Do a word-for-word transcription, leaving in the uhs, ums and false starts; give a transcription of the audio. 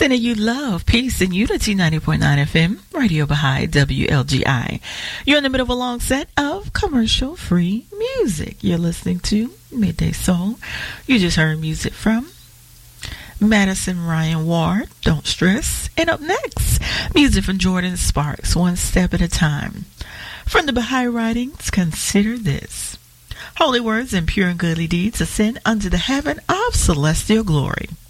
Sending you love, peace, and unity. Ninety point nine F M, Radio Baha'i, W L G I. You're in the middle of a long set of commercial-free music. You're listening to Midday Soul. You just heard music from Madison Ryan Ward, Don't Stress. And up next, music from Jordan Sparks, One Step at a Time. From the Baha'i writings, consider this. Holy words and pure and goodly deeds ascend unto the heaven of celestial glory.